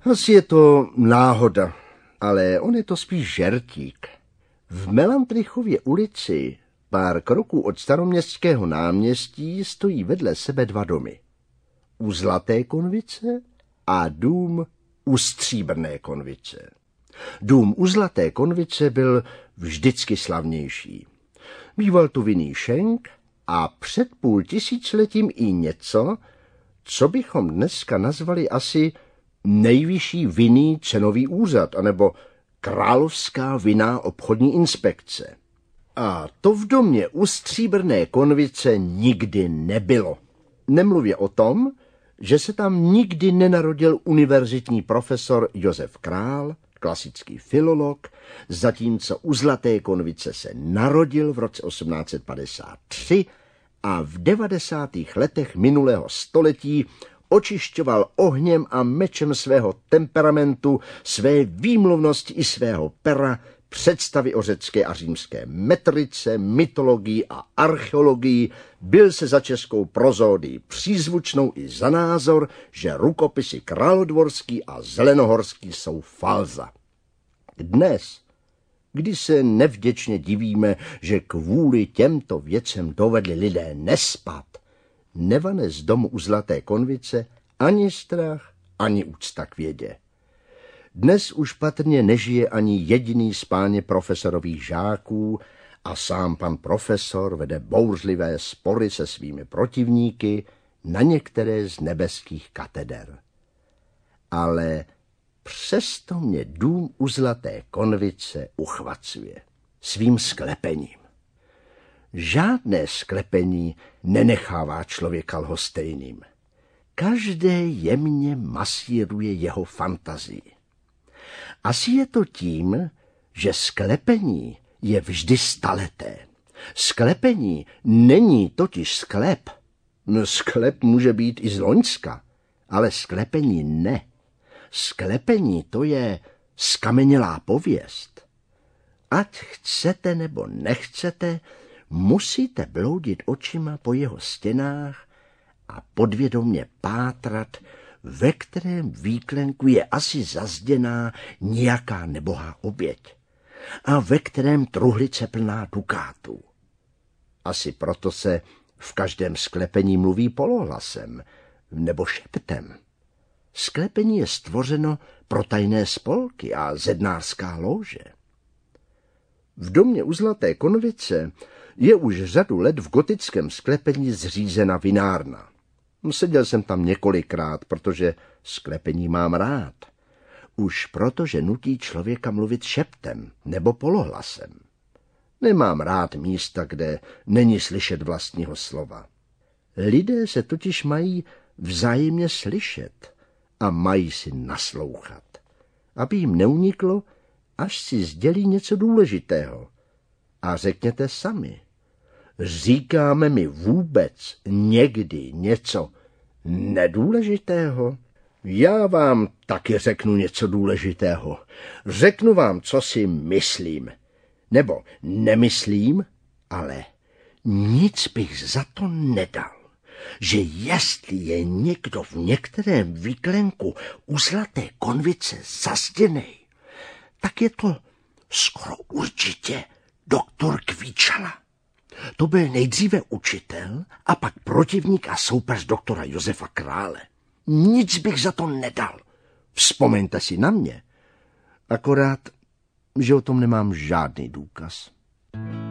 Asi je to náhoda, ale on je to spíš žertík. V Melantrichově ulici, pár kroků od Staroměstského náměstí, stojí vedle sebe dva domy. U Zlaté konvice a dům u Stříbrné konvice. Dům u Zlaté konvice byl vždycky slavnější. Býval tu vinný šenk a před 500 letím i něco, co bychom dneska nazvali asi nejvyšší vinný cenový úřad, anebo Královská vinná obchodní inspekce. A to v domě u Stříbrné konvice nikdy nebylo. Nemluvě o tom, že se tam nikdy nenarodil univerzitní profesor Josef Král, klasický filolog, zatímco u Zlaté konvice se narodil v roce 1853 a v 90. letech minulého století očišťoval ohněm a mečem svého temperamentu, své výmluvnosti i svého pera představy o řecké a římské metrice, mytologii a archeologii, byl se za českou prozódii přízvučnou i za názor, že rukopisy Královédvorský a Zelenohorský jsou falza. Dnes, kdy se nevděčně divíme, že kvůli těmto věcem dovedli lidé nespat, nevane z domu u Zlaté konvice ani strach, ani úcta k vědě. Dnes už patrně nežije ani jediný z páně profesorových žáků a sám pan profesor vede bouřlivé spory se svými protivníky na některé z nebeských kateder. Ale přesto mě dům u Zlaté konvice uchvacuje svým sklepením. Žádné sklepení nenechává člověka lhostejným. Každé jemně masíruje jeho fantazii. Asi je to tím, že sklepení je vždy staleté. Sklepení není totiž sklep. Sklep může být i z Loňska, ale sklepení ne. Sklepení to je skamenělá pověst. Ať chcete nebo nechcete, musíte bloudit očima po jeho stěnách a podvědomě pátrat, ve kterém výklenku je asi zazděná nějaká nebohá oběť a ve kterém truhlice plná dukátů. Asi proto se v každém sklepení mluví polohlasem nebo šeptem. Sklepení je stvořeno pro tajné spolky a zednářská lóže. V domě u Zlaté konvice je už řadu let v gotickém sklepení zřízena vinárna. Seděl jsem tam několikrát, protože sklepení mám rád. Už proto, že nutí člověka mluvit šeptem nebo polohlasem. Nemám rád místa, kde není slyšet vlastního slova. Lidé se totiž mají vzájemně slyšet a mají si naslouchat, aby jim neuniklo, až si sdělí něco důležitého. A řekněte sami, říkáme mi vůbec někdy něco nedůležitého? Já vám taky řeknu něco důležitého. Řeknu vám, co si myslím. Nebo nemyslím, ale nic bych za to nedal, že jestli je někdo v některém výklenku u Zlaté konvice zastěnej, tak je to skoro určitě doktor Kvíčala. To byl nejdříve učitel a pak protivník a soupeř doktora Josefa Krále. Nic bych za to nedal. Vzpomeňte si na mě. Akorát, že o tom nemám žádný důkaz.